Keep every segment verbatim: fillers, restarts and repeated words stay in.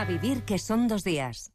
A vivir que son dos días.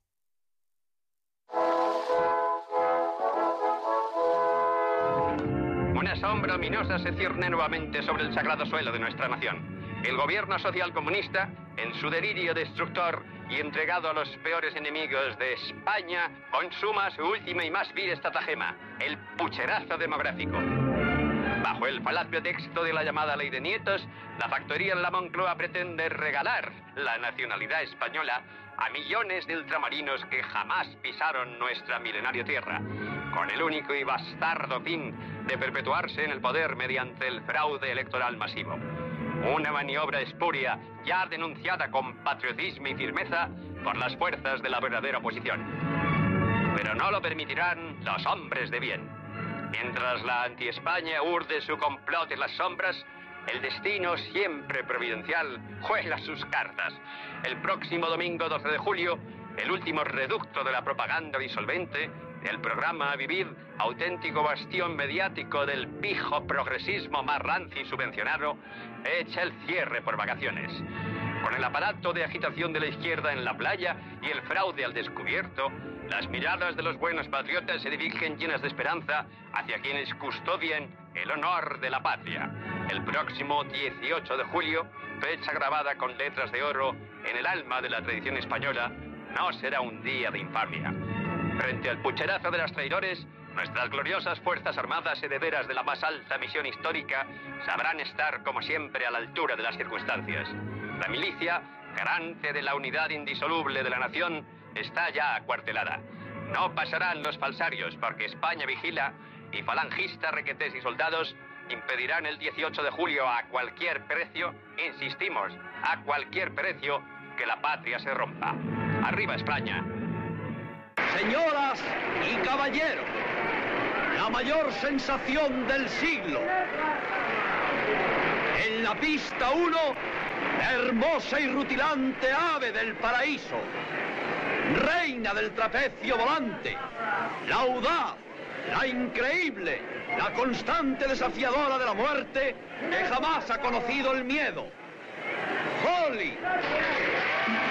Una sombra ominosa se cierne nuevamente sobre el sagrado suelo de nuestra nación. El gobierno social comunista, en su delirio destructor y entregado a los peores enemigos de España, consuma su última y más vil estratagema, el pucherazo demográfico. Bajo el falaz pretexto de la llamada ley de nietos, la factoría en la Moncloa pretende regalar la nacionalidad española a millones de ultramarinos que jamás pisaron nuestra milenaria tierra, con el único y bastardo fin de perpetuarse en el poder mediante el fraude electoral masivo. Una maniobra espuria ya denunciada con patriotismo y firmeza por las fuerzas de la verdadera oposición. Pero no lo permitirán los hombres de bien. Mientras la anti-España urde su complot en las sombras, el destino siempre providencial juega sus cartas. El próximo domingo doce de julio, el último reducto de la propaganda disolvente, el programa Vivir, auténtico bastión mediático del pijo progresismo más rancio y subvencionado, echa el cierre por vacaciones. Con el aparato de agitación de la izquierda en la playa y el fraude al descubierto, las miradas de los buenos patriotas se dirigen llenas de esperanza hacia quienes custodian el honor de la patria. El próximo dieciocho de julio, fecha grabada con letras de oro en el alma de la tradición española, no será un día de infamia. Frente al pucherazo de los traidores, nuestras gloriosas Fuerzas Armadas, herederas de la más alta misión histórica, sabrán estar, como siempre, a la altura de las circunstancias. La milicia, garante de la unidad indisoluble de la nación, está ya acuartelada. No pasarán los falsarios, porque España vigila, y falangistas, requetés y soldados impedirán el dieciocho de julio a cualquier precio, insistimos, a cualquier precio, que la patria se rompa. ¡Arriba España! Señoras y caballeros, la mayor sensación del siglo. En la pista uno, la hermosa y rutilante ave del paraíso, reina del trapecio volante, la audaz, la increíble, la constante desafiadora de la muerte que jamás ha conocido el miedo. Holly.